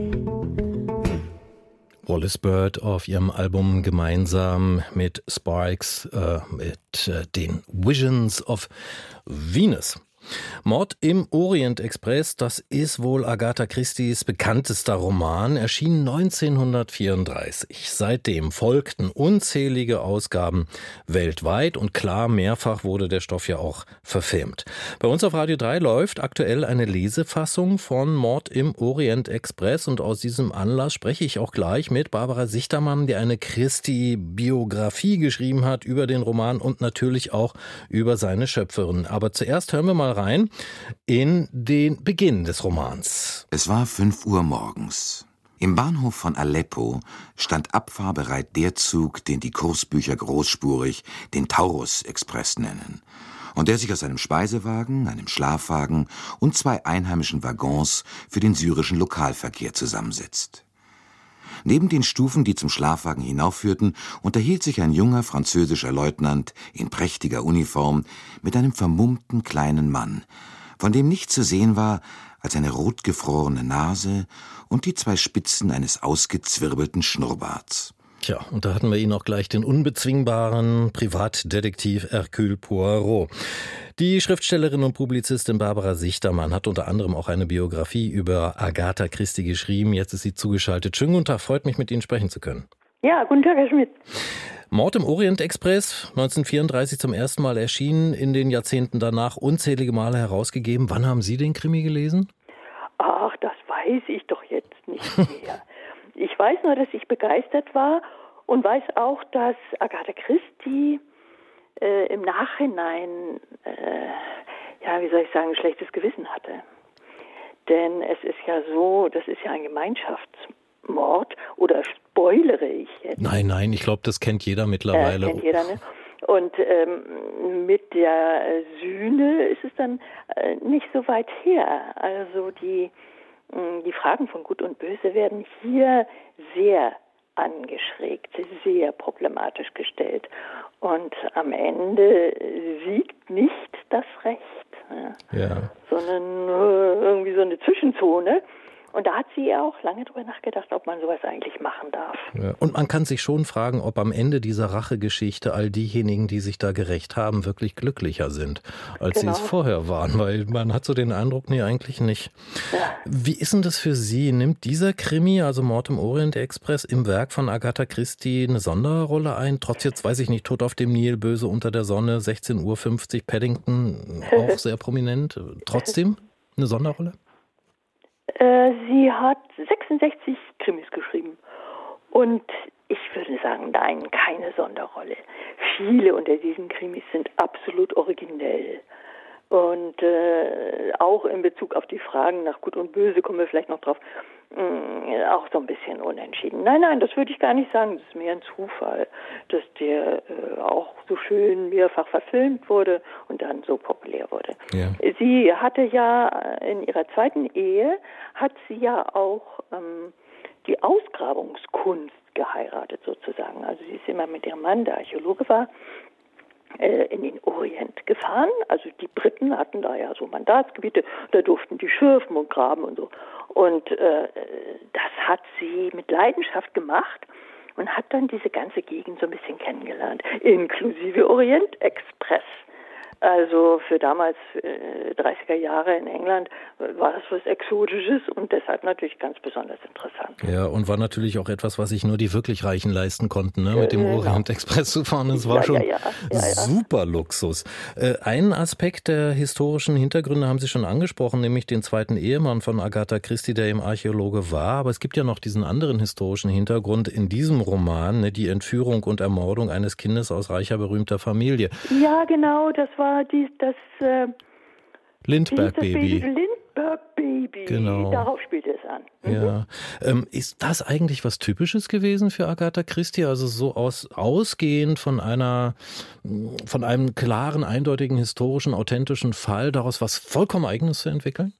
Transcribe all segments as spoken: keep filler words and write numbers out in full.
Wallis Bird auf ihrem Album gemeinsam mit Sparks äh, mit äh, den Visions of Venus. Mord im Orient Express, das ist wohl Agatha Christies bekanntester Roman, erschien neunzehnhundertvierunddreißig. Seitdem folgten unzählige Ausgaben weltweit und klar, mehrfach wurde der Stoff ja auch verfilmt. Bei uns auf Radio drei läuft aktuell eine Lesefassung von Mord im Orient Express und aus diesem Anlass spreche ich auch gleich mit Barbara Sichtermann, die eine Christie-Biografie geschrieben hat über den Roman und natürlich auch über seine Schöpferin. Aber zuerst hören wir mal rein in den Beginn des Romans. Es war fünf Uhr morgens. Im Bahnhof von Aleppo stand abfahrbereit der Zug, den die Kursbücher großspurig den Taurus-Express nennen und der sich aus einem Speisewagen, einem Schlafwagen und zwei einheimischen Waggons für den syrischen Lokalverkehr zusammensetzt. Neben den Stufen, die zum Schlafwagen hinaufführten, unterhielt sich ein junger französischer Leutnant in prächtiger Uniform mit einem vermummten kleinen Mann, von dem nichts zu sehen war als eine rotgefrorene Nase und die zwei Spitzen eines ausgezwirbelten Schnurrbarts. Tja, und da hatten wir ihn auch gleich, den unbezwingbaren Privatdetektiv Hercule Poirot. Die Schriftstellerin und Publizistin Barbara Sichtermann hat unter anderem auch eine Biografie über Agatha Christie geschrieben. Jetzt ist sie zugeschaltet. Schönen guten Tag, freut mich, mit Ihnen sprechen zu können. Ja, guten Tag, Herr Schmidt. Mord im Orient Express, neunzehnhundertvierunddreißig zum ersten Mal erschienen, in den Jahrzehnten danach unzählige Male herausgegeben. Wann haben Sie den Krimi gelesen? Ach, das weiß ich doch jetzt nicht mehr. Ich weiß nur, dass ich begeistert war und weiß auch, dass Agatha Christie äh, im Nachhinein, äh, ja, wie soll ich sagen, ein schlechtes Gewissen hatte. Denn es ist ja so, das ist ja ein Gemeinschaftsmord, oder spoilere ich jetzt? Nein, nein, ich glaube, das kennt jeder mittlerweile. Äh, kennt jeder, ne? Und ähm, mit der Sühne ist es dann äh, nicht so weit her. Also die Die Fragen von Gut und Böse werden hier sehr angeschrägt, sehr problematisch gestellt. Und am Ende siegt nicht das Recht, ja. sondern nur irgendwie so eine Zwischenzone. Und da hat sie auch lange drüber nachgedacht, ob man sowas eigentlich machen darf. Ja, und man kann sich schon fragen, ob am Ende dieser Rachegeschichte all diejenigen, die sich da gerächt haben, wirklich glücklicher sind, als genau. sie es vorher waren. Weil man hat so den Eindruck, nee, eigentlich nicht. Ja. Wie ist denn das für Sie? Nimmt dieser Krimi, also Mord im Orient Express, im Werk von Agatha Christie eine Sonderrolle ein? Trotz jetzt, weiß ich nicht, Tod auf dem Nil, Böse unter der Sonne, sechzehn Uhr fünfzig, Paddington, auch sehr prominent. Trotzdem eine Sonderrolle? Sie hat sechsundsechzig Krimis geschrieben und ich würde sagen, nein, keine Sonderrolle. Viele unter diesen Krimis sind absolut originell und äh, auch in Bezug auf die Fragen nach Gut und Böse kommen wir vielleicht noch drauf, mh, auch so ein bisschen unentschieden. Nein, nein, das würde ich gar nicht sagen, das ist mehr ein Zufall, dass der äh, auch so schön mehrfach verfilmt wurde und dann so populär wurde. Ja. Sie hatte ja in ihrer zweiten Ehe, hat sie ja auch ähm, die Ausgrabungskunst geheiratet sozusagen. Also sie ist immer mit ihrem Mann, der Archäologe war, äh, in den Orient gefahren. Also die Briten hatten da ja so Mandatsgebiete, da durften die schürfen und graben und so. Und äh, das hat sie mit Leidenschaft gemacht und hat dann diese ganze Gegend so ein bisschen kennengelernt, inklusive Orient Express. Also für damals äh, dreißiger Jahre in England war das was Exotisches und deshalb natürlich ganz besonders interessant. Ja, und war natürlich auch etwas, was sich nur die wirklich Reichen leisten konnten, ne? Mit dem genau. Orient Express zu fahren. Das war ja, schon ja, ja. Ja, super Luxus. Äh, einen Aspekt der historischen Hintergründe haben Sie schon angesprochen, nämlich den zweiten Ehemann von Agatha Christie, der eben Archäologe war. Aber es gibt ja noch diesen anderen historischen Hintergrund in diesem Roman, ne? Die Entführung und Ermordung eines Kindes aus reicher, berühmter Familie. Ja, genau, das war Die, das äh, Lindbergh-Baby. Lindbergh-Baby. Genau. Darauf spielt es an. Mhm. Ja. Ähm, ist das eigentlich was Typisches gewesen für Agatha Christie? Also so aus, ausgehend von einer, von einem klaren, eindeutigen, historischen, authentischen Fall, daraus was vollkommen Eigenes zu entwickeln?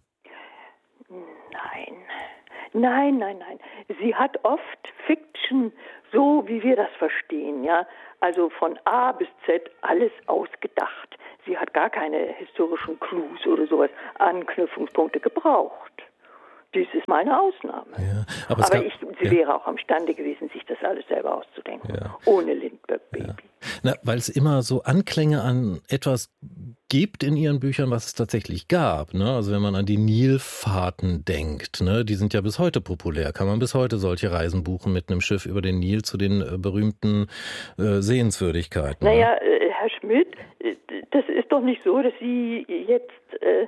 Nein. Nein, nein, nein. Sie hat oft Fiction, so wie wir das verstehen, ja. Also von A bis Z alles ausgedacht. Sie hat gar keine historischen Clues oder sowas, Anknüpfungspunkte gebraucht. dies ist mal eine Ausnahme. Ja, aber aber gab, ich, sie ja. wäre auch amstande gewesen, sich das alles selber auszudenken, Ja. ohne Lindbergh Baby. Ja. Weil es immer so Anklänge an etwas gibt in ihren Büchern, was es tatsächlich gab. Ne? Also wenn man an die Nilfahrten denkt, ne? Die sind ja bis heute populär. Kann man bis heute solche Reisen buchen mit einem Schiff über den Nil zu den äh, berühmten äh, Sehenswürdigkeiten. Naja, ne? äh, Herr Schmidt, äh, das ist doch nicht so, dass Sie jetzt äh,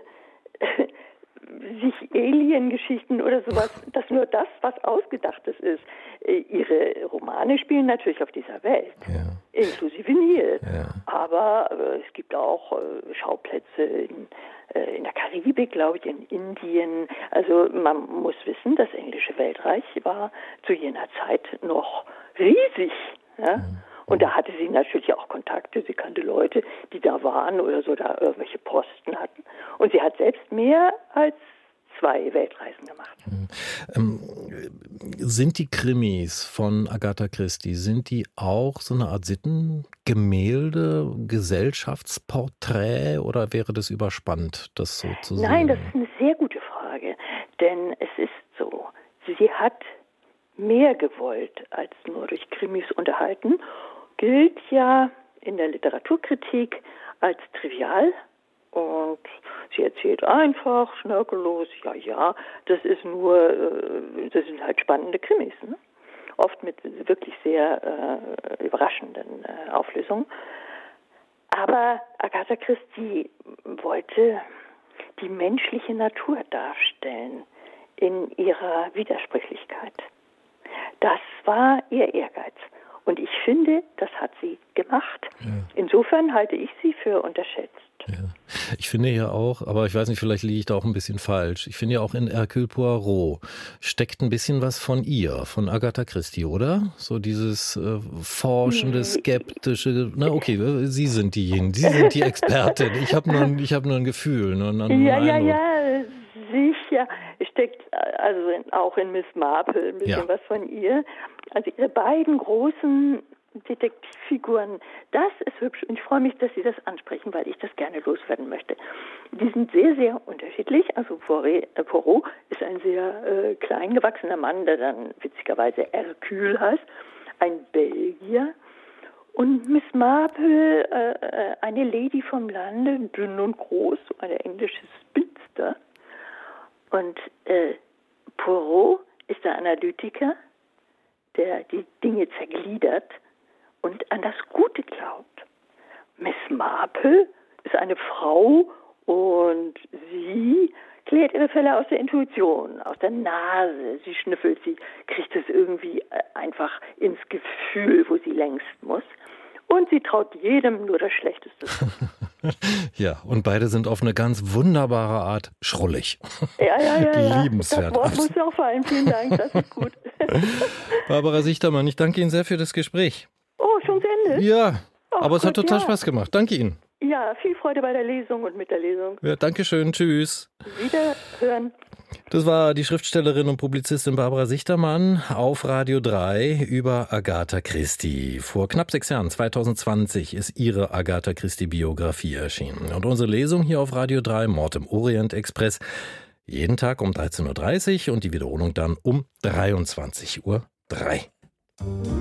sich Alien-Geschichten oder sowas, dass nur das, was Ausgedachtes ist. Ihre Romane spielen natürlich auf dieser Welt, Ja. inklusive Nil. Ja. Aber äh, es gibt auch äh, Schauplätze in, äh, in der Karibik, glaube ich, in Indien. Also man muss wissen, das englische Weltreich war zu jener Zeit noch riesig. Ja? Mhm. Und da hatte sie natürlich auch Kontakte. Sie kannte Leute, die da waren oder so, da irgendwelche Posten hatten. Und sie hat selbst mehr als zwei Weltreisen gemacht. Ähm, sind die Krimis von Agatha Christie, sind die auch so eine Art Sittengemälde, Gesellschaftsporträt oder wäre das überspannt, das so zu sehen? Nein, das ist eine sehr gute Frage. Denn es ist so, sie hat mehr gewollt als nur durch Krimis unterhalten, gilt ja in der Literaturkritik als trivial. Und sie erzählt einfach, schnörkellos, ja, ja, das ist nur, das sind halt spannende Krimis, ne? Oft mit wirklich sehr äh, überraschenden äh, Auflösungen. Aber Agatha Christie wollte die menschliche Natur darstellen in ihrer Widersprüchlichkeit. Das war ihr Ehrgeiz. Und ich finde, das hat sie gemacht. Ja. Insofern halte ich sie für unterschätzt. Ja. Ich finde ja auch, aber ich weiß nicht, vielleicht liege ich da auch ein bisschen falsch. Ich finde ja auch in Hercule Poirot steckt ein bisschen was von ihr, von Agatha Christie, oder? So dieses äh, forschende, skeptische. Na okay, Sie sind diejenigen, Sie sind die Expertin. Ich habe nur, ich habe nur ein Gefühl, nur einen ja, ja, Eindruck. ja, sicher steckt also in, auch in Miss Marple ein bisschen ja. was von ihr. Also ihre beiden großen Detektivfiguren, das ist hübsch und ich freue mich, dass Sie das ansprechen, weil ich das gerne loswerden möchte. Die sind sehr, sehr unterschiedlich. Also Poirot ist ein sehr äh, klein gewachsener Mann, der dann witzigerweise Hercule heißt, ein Belgier. Und Miss Marple, äh, eine Lady vom Lande, dünn und groß, eine englische Spinster. Und äh, Poirot ist der Analytiker, der die Dinge zergliedert und an das Gute glaubt. Miss Marple ist eine Frau und sie klärt ihre Fälle aus der Intuition, aus der Nase. Sie schnüffelt, sie kriegt es irgendwie einfach ins Gefühl, wo sie längst muss. Und sie traut jedem nur das Schlechteste zu. Ja, und beide sind auf eine ganz wunderbare Art schrullig. Ja, ja, ja. ja. Liebenswert. Das Wort muss ja auch fallen. Vielen Dank, das ist gut. Barbara Sichtermann, ich danke Ihnen sehr für das Gespräch. Oh, schon zu Ende? Ja, oh, aber es hat Gott, total ja. Spaß gemacht. Danke Ihnen. Ja, viel Freude bei der Lesung und mit der Lesung. Ja, danke schön. Tschüss. Wiederhören. Das war die Schriftstellerin und Publizistin Barbara Sichtermann auf Radio drei über Agatha Christie. Vor knapp sechs Jahren, zwanzig zwanzig, ist ihre Agatha Christie-Biografie erschienen. Und unsere Lesung hier auf Radio drei, Mord im Orient Express, jeden Tag um dreizehn Uhr dreißig und die Wiederholung dann um dreiundzwanzig Uhr drei.